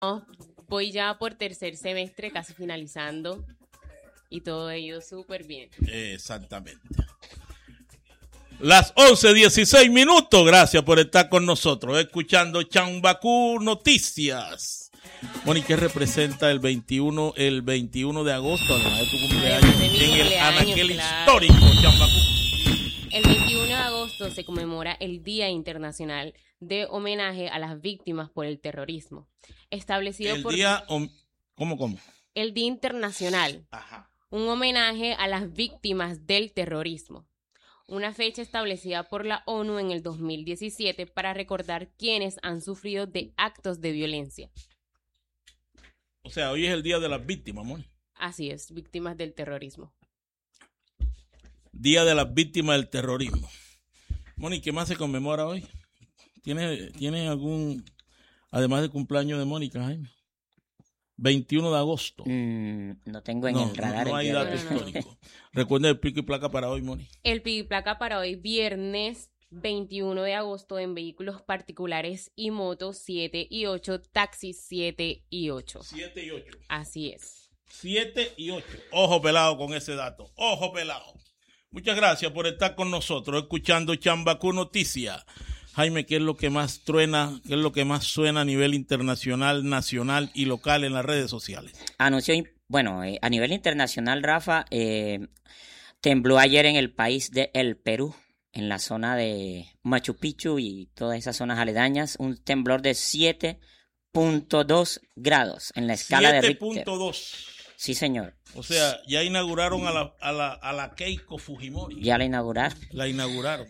Voy ya por tercer semestre, casi finalizando, y todo ello súper bien. Exactamente. Las 11:16. Gracias por estar con nosotros, escuchando Chambacú Noticias. Moni, ¿qué representa el 21 de agosto, además de tu cumpleaños, en el anaquel histórico Chambacú? El 21 de agosto se conmemora el Día Internacional de Homenaje a las Víctimas por el Terrorismo. Establecido El por... día... ¿Cómo? El Día Internacional. Ajá. Un homenaje a las víctimas del terrorismo. Una fecha establecida por la ONU en el 2017 para recordar quienes han sufrido de actos de violencia. O sea, hoy es el Día de las Víctimas, Moni. Así es, víctimas del terrorismo. Día de las Víctimas del Terrorismo. Moni, ¿qué más se conmemora hoy? ¿Tiene algún, además de cumpleaños de Mónica, Jaime? 21 de agosto. No tengo en el radar. No hay dato histórico. Recuerda el pico y placa para hoy, Moni. El pico y placa para hoy, viernes 21 de agosto, en vehículos particulares y motos 7 y 8, taxis 7 y 8. 7 y 8. Así es. 7 y 8. Ojo pelado con ese dato. Ojo pelado. Muchas gracias por estar con nosotros, escuchando Chambacú Noticias. Jaime, ¿qué es lo que más truena, qué es lo que más suena a nivel internacional, nacional y local en las redes sociales? Anunció, a nivel internacional, Rafa, tembló ayer en el país de el Perú, en la zona de Machu Picchu y todas esas zonas aledañas, un temblor de 7.2 grados en la escala de Richter. 7.2. Sí, señor. O sea, ya inauguraron a la Keiko Fujimori. Ya la inauguraron. La inauguraron.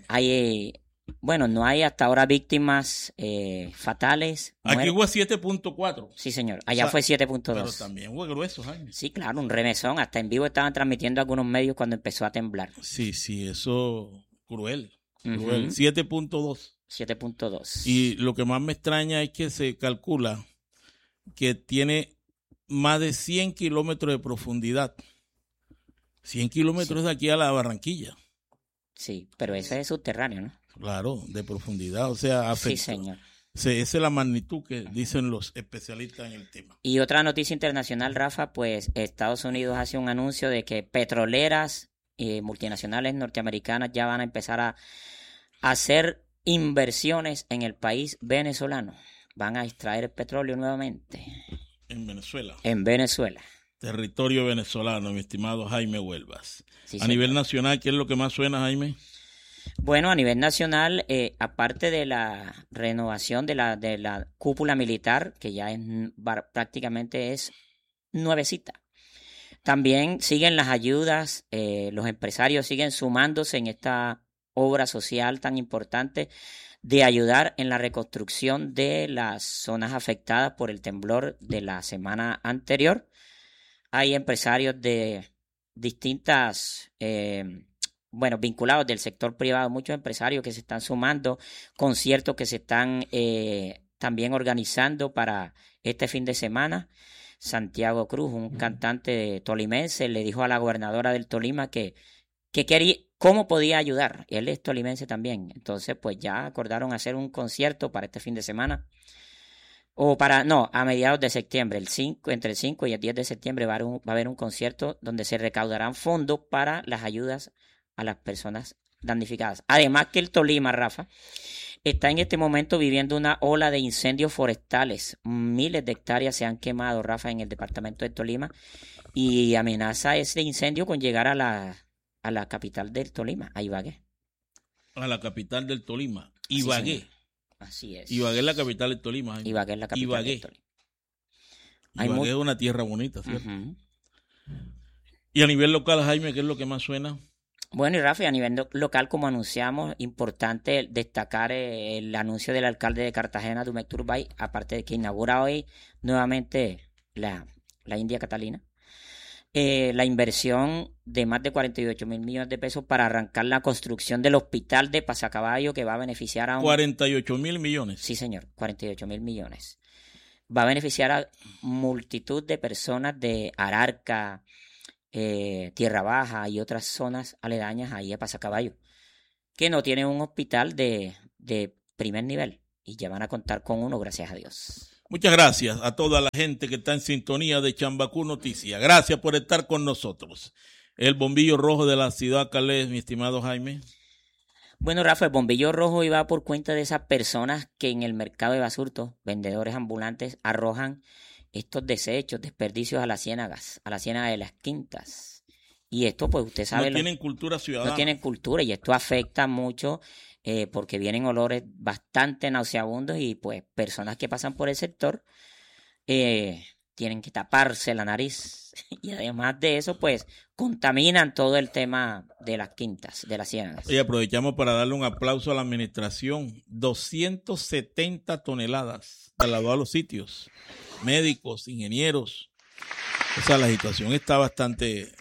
No hay hasta ahora víctimas fatales. Aquí hubo 7.4. Sí, señor. Allá fue 7.2. Pero también hubo grueso, Jaime. Sí, claro, un remesón. Hasta en vivo estaban transmitiendo algunos medios cuando empezó a temblar. Sí, eso cruel. Cruel. 7.2. 7.2. Y lo que más me extraña es que se calcula que tiene más de 100 kilómetros de profundidad. 100 kilómetros de aquí a la Barranquilla. Sí, pero ese es subterráneo, ¿no? Claro, de profundidad, o sea, afecta. Sí, señor. Esa es la magnitud que dicen los especialistas en el tema. Y otra noticia internacional, Rafa, pues Estados Unidos hace un anuncio de que petroleras multinacionales norteamericanas ya van a empezar a hacer inversiones en el país venezolano. Van a extraer petróleo nuevamente. En Venezuela. En Venezuela. Territorio venezolano, mi estimado Jaime Huelvas. Sí, a nivel nacional, ¿qué es lo que más suena, Jaime? Bueno, a nivel nacional, aparte de la renovación de la cúpula militar, que ya prácticamente es nuevecita, también siguen las ayudas, los empresarios siguen sumándose en esta obra social tan importante de ayudar en la reconstrucción de las zonas afectadas por el temblor de la semana anterior. Hay empresarios de distintas, vinculados del sector privado, muchos empresarios que se están sumando, conciertos que se están también organizando para este fin de semana. Santiago Cruz, un cantante tolimense, le dijo a la gobernadora del Tolima que quería, cómo podía ayudar. Él es tolimense también. Entonces, pues ya acordaron hacer un concierto para este fin de semana. A mediados de septiembre, entre el 5 y el 10 de septiembre va a haber un concierto donde se recaudarán fondos para las ayudas a las personas damnificadas. Además que el Tolima, Rafa, está en este momento viviendo una ola de incendios forestales. Miles de hectáreas se han quemado, Rafa, en el departamento de Tolima, y amenaza ese incendio con llegar a la capital del Tolima, a Ibagué. A la capital del Tolima, Ibagué. Sí, así es. Ibagué es la capital del Tolima. Jaime. Ibagué es la capital del Tolima. Ibagué es una tierra bonita, ¿cierto? Uh-huh. Y a nivel local, Jaime, ¿qué es lo que más suena? Bueno, y Rafa, a nivel local, como anunciamos, importante destacar el anuncio del alcalde de Cartagena, Dumec Turbay, aparte de que inaugura hoy nuevamente la India Catalina. La inversión de más de 48.000 millones de pesos para arrancar la construcción del hospital de Pasacaballo, que va a beneficiar a 48.000 millones. Sí, señor, 48.000 millones. Va a beneficiar a multitud de personas de Ararca, Tierra Baja y otras zonas aledañas ahí a Pasacaballo, que no tienen un hospital de primer nivel y ya van a contar con uno, gracias a Dios. Muchas gracias a toda la gente que está en sintonía de Chambacú Noticias. Gracias por estar con nosotros. El bombillo rojo de la ciudad Calais, mi estimado Jaime. Bueno, Rafa, el bombillo rojo iba por cuenta de esas personas que en el mercado de Basurto, vendedores ambulantes, arrojan estos desechos, desperdicios a las ciénagas de las quintas. Y esto, pues usted sabe... No tienen cultura ciudadana. No tienen cultura y esto afecta mucho porque vienen olores bastante nauseabundos y pues personas que pasan por el sector tienen que taparse la nariz. Y además de eso, pues contaminan todo el tema de las quintas, de las ciénagas. Y aprovechamos para darle un aplauso a la administración. 270 toneladas trasladó a los sitios. Médicos, ingenieros. O sea, la situación está bastante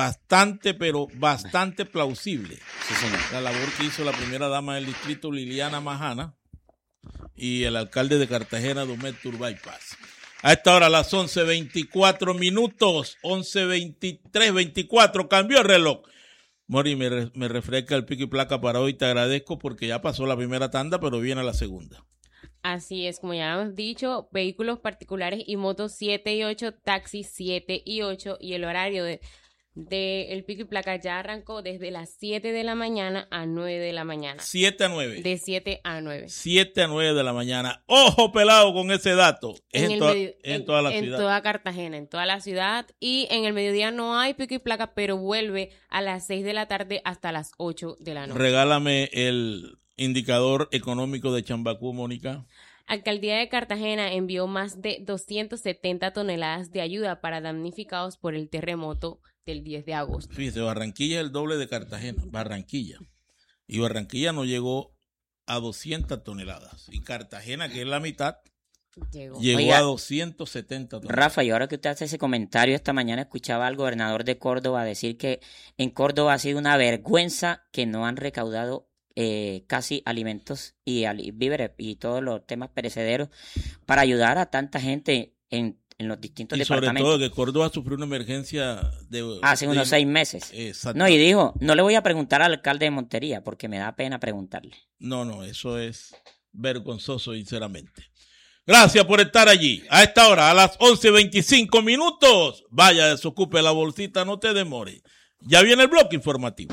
plausible. Sí, señor. La labor que hizo la primera dama del distrito, Liliana Majana, y el alcalde de Cartagena, Dumet Turbay Paz. A esta hora, a las 11:24 minutos, 11:23, cambió el reloj. Mori, me refresca el pico y placa para hoy, te agradezco porque ya pasó la primera tanda, pero viene la segunda. Así es, como ya hemos dicho, vehículos particulares y motos 7 y 8, taxis 7 y 8, y el horario de el pico y placa ya arrancó desde las 7 de la mañana a 9 de la mañana. 7 a 9. De 7 a 9. 7 a 9 de la mañana. Ojo pelado con ese dato. En toda la ciudad. En toda Cartagena, en toda la ciudad. Y en el mediodía no hay pico y placa, pero vuelve a las 6 de la tarde hasta las 8 de la noche. Regálame el indicador económico de Chambacú, Mónica. Alcaldía de Cartagena envió más de 270 toneladas de ayuda para damnificados por el terremoto del 10 de agosto. Fíjese, Barranquilla es el doble de Cartagena, Barranquilla. Y Barranquilla no llegó a 200 toneladas. Y Cartagena, que es la mitad, llegó Oiga, a 270 toneladas. Rafa, y ahora que usted hace ese comentario, esta mañana escuchaba al gobernador de Córdoba decir que en Córdoba ha sido una vergüenza que no han recaudado casi alimentos y víveres y todos los temas perecederos para ayudar a tanta gente en los distintos departamentos. Y sobre todo que Córdoba sufrió una emergencia hace unos 6 meses. Exacto. No, y dijo, no le voy a preguntar al alcalde de Montería porque me da pena preguntarle. No, eso es vergonzoso, sinceramente. Gracias por estar allí. A esta hora, a las 11:25 minutos. Vaya, desocupe la bolsita, no te demore. Ya viene el bloque informativo.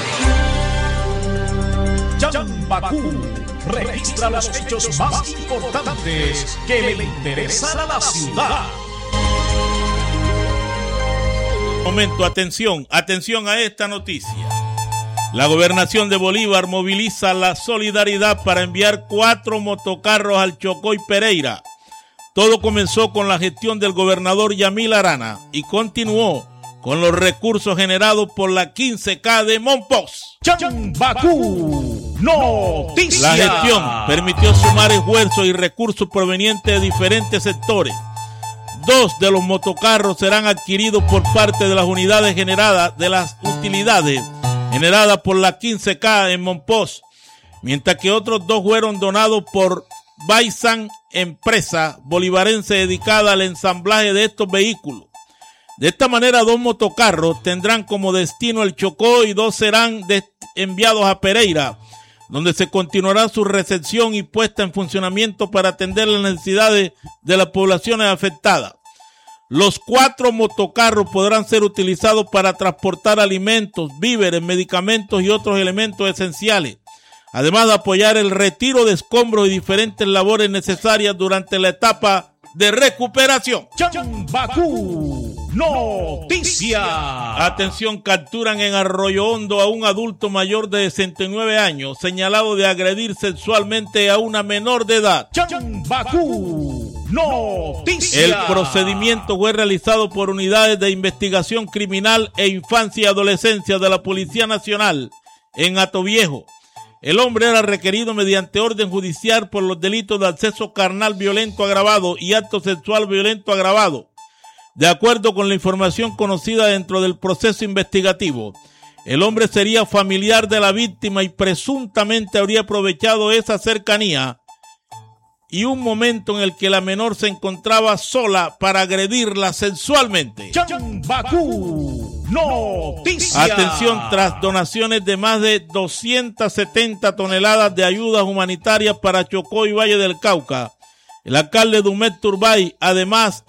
Chambacú registra los hechos más importantes que le interesan a la ciudad. Momento, atención a esta noticia. La gobernación de Bolívar moviliza la solidaridad para enviar 4 motocarros al Chocó y Pereira. Todo comenzó con la gestión del gobernador Yamil Arana y continuó con los recursos generados por la 15K de Monpós. Chambacú Noticias. La gestión permitió sumar esfuerzos y recursos provenientes de diferentes sectores. 2 de los motocarros serán adquiridos por parte de las unidades generadas de las utilidades generadas por la 15K en Monpós, mientras que otros 2 fueron donados por Baisan, empresa bolivarense dedicada al ensamblaje de estos vehículos. De esta manera, 2 motocarros tendrán como destino el Chocó y 2 serán enviados a Pereira, donde se continuará su recepción y puesta en funcionamiento para atender las necesidades de las poblaciones afectadas. Los 4 motocarros podrán ser utilizados para transportar alimentos, víveres, medicamentos y otros elementos esenciales, además de apoyar el retiro de escombros y diferentes labores necesarias durante la etapa de recuperación. Chambacú Noticias. Atención, capturan en Arroyo Hondo a un adulto mayor de 69 años señalado de agredir sexualmente a una menor de edad. Chambacú Noticias. El procedimiento fue realizado por unidades de investigación criminal e infancia y adolescencia de la Policía Nacional en Atoviejo. El hombre era requerido mediante orden judicial por los delitos de acceso carnal violento agravado y acto sexual violento agravado. De acuerdo con la información conocida dentro del proceso investigativo, el hombre sería familiar de la víctima y presuntamente habría aprovechado esa cercanía y un momento en el que la menor se encontraba sola para agredirla sexualmente. Chambacú Noticias. Atención, tras donaciones de más de 270 toneladas de ayudas humanitarias para Chocó y Valle del Cauca, El alcalde Dumet Turbay, además,